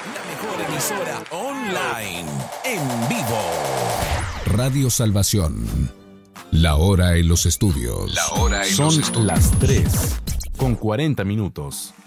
La mejor emisora online, en vivo. Radio Salvación. La hora en los estudios. Son las 3:40.